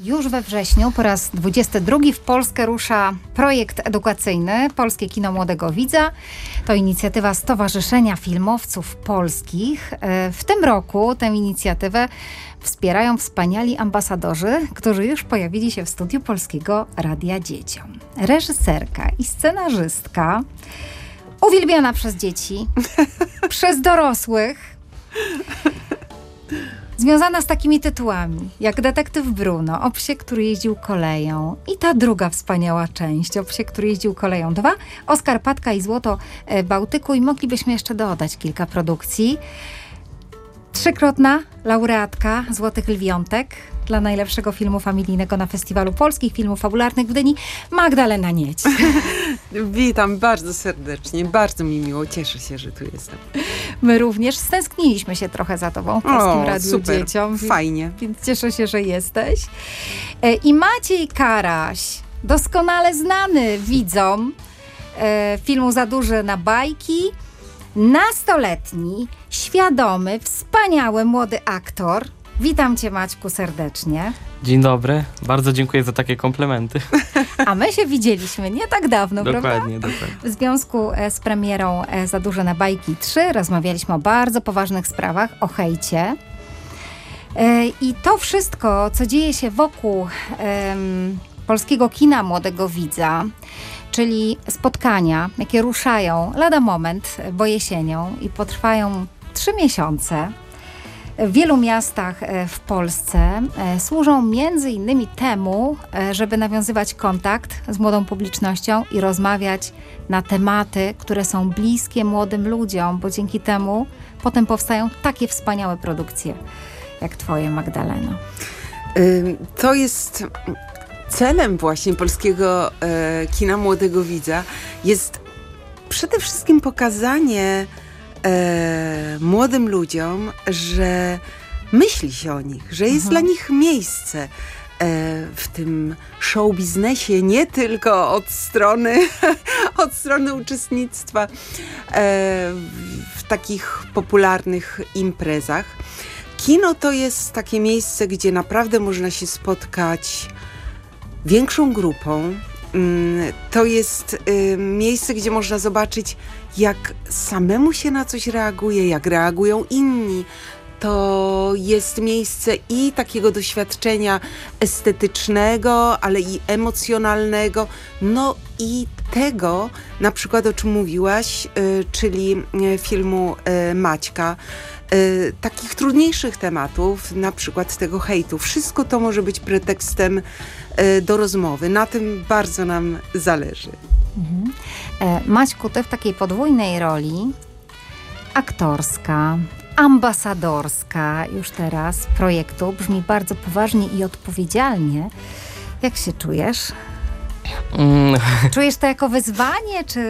Już we wrześniu po raz 22 w Polskę rusza projekt edukacyjny Polskie Kino Młodego Widza. To inicjatywa Stowarzyszenia Filmowców Polskich. W tym roku tę inicjatywę wspierają wspaniali ambasadorzy, którzy już pojawili się w studiu Polskiego Radia Dzieciom. Reżyserka i scenarzystka, uwielbiana przez dzieci, przez dorosłych, związana z takimi tytułami jak Detektyw Bruno, o psie, który jeździł koleją, i ta druga wspaniała część, o psie, który jeździł koleją 2, Oskar Patka i Złoto Bałtyku, i moglibyśmy jeszcze dodać kilka produkcji. 3-krotna laureatka Złotych Lwiątek dla najlepszego filmu familijnego na Festiwalu Polskich Filmów Fabularnych w Gdyni, Magdalena Nieć. Witam bardzo serdecznie, bardzo mi miło, cieszę się, że tu jestem. My również stęskniliśmy się trochę za tobą w Polskim Radiu super, Dzieciom. fajnie. Więc cieszę się, że jesteś. I Maciej Karaś, doskonale znany widzom filmu Za duży na bajki, nastoletni, świadomy, wspaniały młody aktor. Witam cię, Maćku, serdecznie. Dzień dobry, bardzo dziękuję za takie komplementy. A my się widzieliśmy nie tak dawno, prawda? Dokładnie. W związku z premierą Za duże na bajki 3 rozmawialiśmy o bardzo poważnych sprawach, o hejcie. I to wszystko, co dzieje się wokół polskiego kina młodego widza, czyli spotkania, jakie ruszają lada moment, bo jesienią i potrwają 3 miesiące, w wielu miastach w Polsce, służą między innymi temu, żeby nawiązywać kontakt z młodą publicznością i rozmawiać na tematy, które są bliskie młodym ludziom, bo dzięki temu potem powstają takie wspaniałe produkcje jak twoje, Magdaleno. To jest celem właśnie polskiego kina młodego widza, jest przede wszystkim pokazanie młodym ludziom, że myśli się o nich, że jest dla nich miejsce w tym show biznesie, nie tylko od strony uczestnictwa w takich popularnych imprezach. Kino to jest takie miejsce, gdzie naprawdę można się spotkać większą grupą. To jest miejsce, gdzie można zobaczyć, jak samemu się na coś reaguje, jak reagują inni. To jest miejsce i takiego doświadczenia estetycznego, ale i emocjonalnego, no i tego, na przykład o czym mówiłaś, czyli filmu Maćka, takich trudniejszych tematów, na przykład tego hejtu. Wszystko to może być pretekstem do rozmowy. Na tym bardzo nam zależy. Maćku, ty w takiej podwójnej roli, aktorska, ambasadorska już teraz projektu, brzmi bardzo poważnie i odpowiedzialnie. Jak się czujesz? Czujesz to jako wyzwanie, czy